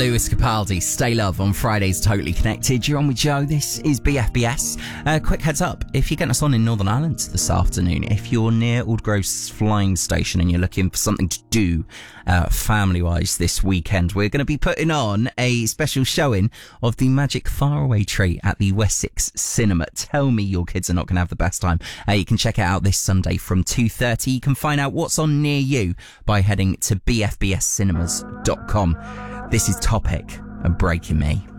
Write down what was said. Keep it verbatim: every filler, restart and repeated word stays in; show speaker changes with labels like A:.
A: Lewis Capaldi, Stay Love on Fridays Totally Connected. You're on with Joe. This is B F B S. Uh, quick heads up, if you're getting us on in Northern Ireland this afternoon, if you're near Aldgrove's Flying Station and you're looking for something to do uh, family-wise this weekend, we're going to be putting on a special showing of the Magic Faraway Tree at the Wessex Cinema. Tell me your kids are not going to have the best time. Uh, you can check it out this Sunday from two thirty. You can find out what's on near you by heading to b f b s cinemas dot com. This is Topic and Breaking Me.